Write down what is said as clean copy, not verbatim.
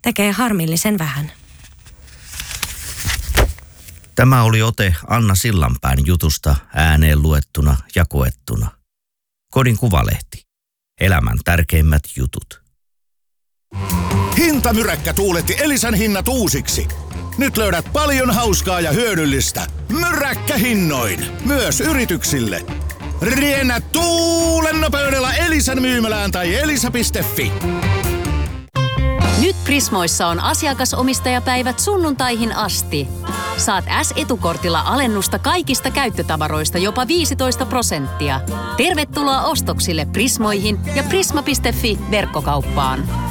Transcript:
tekee harmillisen vähän. Tämä oli ote Anna Sillanpään jutusta ääneen luettuna ja koettuna. Kodin Kuvalehti. Elämän tärkeimmät jutut. Hintamyräkkä tuuletti Elisan hinnat uusiksi. Nyt löydät paljon hauskaa ja hyödyllistä. Myräkkähinnoin. Myös yrityksille. Riennä tuulen nopeudella Elisan myymälään tai elisa.fi. Nyt Prismoissa on asiakasomistajapäivät sunnuntaihin asti. Saat S-etukortilla alennusta kaikista käyttötavaroista jopa 15%. Tervetuloa ostoksille Prismoihin ja prisma.fi verkkokauppaan.